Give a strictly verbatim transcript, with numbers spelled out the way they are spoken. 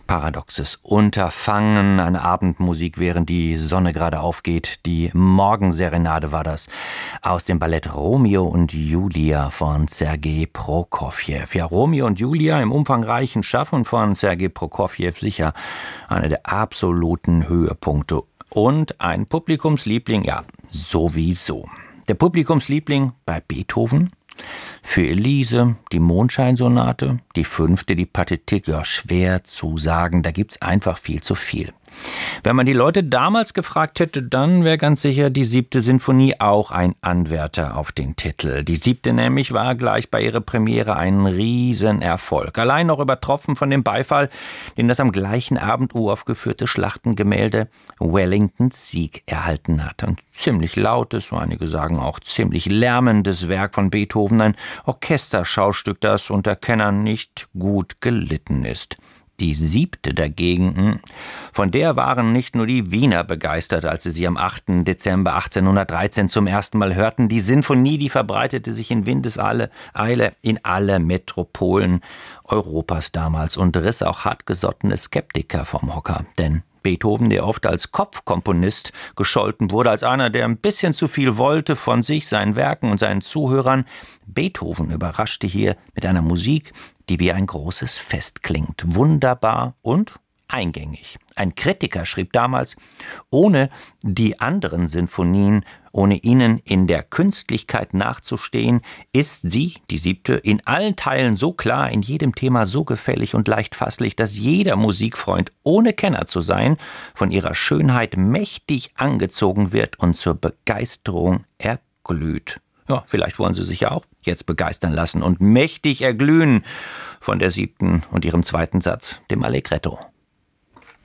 Paradoxes Unterfangen, eine Abendmusik, während die Sonne gerade aufgeht. Die Morgenserenade war das aus dem Ballett Romeo und Julia von Sergei Prokofjew. Ja, Romeo und Julia im umfangreichen Schaffen von Sergei Prokofjew sicher einer der absoluten Höhepunkte und ein Publikumsliebling, ja, sowieso. Der Publikumsliebling bei Beethoven? Für Elise, die Mondscheinsonate, die fünfte, die Pathétique, ja, schwer zu sagen, da gibt's einfach viel zu viel. Wenn man die Leute damals gefragt hätte, dann wäre ganz sicher die siebte Sinfonie auch ein Anwärter auf den Titel. Die siebte nämlich war gleich bei ihrer Premiere ein Riesenerfolg. Allein noch übertroffen von dem Beifall, den das am gleichen Abend uraufgeführte Schlachtengemälde Wellingtons Sieg erhalten hat. Ein ziemlich lautes, so einige sagen auch ziemlich lärmendes Werk von Beethoven, ein Orchesterschaustück, das unter Kennern nicht gut gelitten ist. Die siebte dagegen, von der waren nicht nur die Wiener begeistert, als sie sie am achten Dezember achtzehnhundertdreizehn zum ersten Mal hörten. Die Sinfonie, die verbreitete sich in Windeseile in alle Metropolen Europas damals und riss auch hartgesottene Skeptiker vom Hocker. Denn Beethoven, der oft als Kopfkomponist gescholten wurde, als einer, der ein bisschen zu viel wollte von sich, seinen Werken und seinen Zuhörern. Beethoven überraschte hier mit einer Musik, die wie ein großes Fest klingt. Wunderbar und eingängig. Ein Kritiker schrieb damals, ohne die anderen Sinfonien, ohne ihnen in der Künstlichkeit nachzustehen, ist sie, die siebte, in allen Teilen so klar, in jedem Thema so gefällig und leicht fasslich, dass jeder Musikfreund, ohne Kenner zu sein, von ihrer Schönheit mächtig angezogen wird und zur Begeisterung erglüht. Ja, vielleicht wollen Sie sich ja auch jetzt begeistern lassen und mächtig erglühen von der siebten und ihrem zweiten Satz, dem Allegretto.